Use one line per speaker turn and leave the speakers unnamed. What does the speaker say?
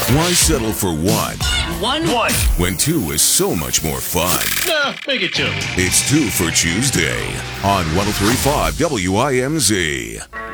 Why settle for one
One.
when two is so much more fun?
Nah, make it two.
It's Two for Tuesday on 103.5 WIMZ.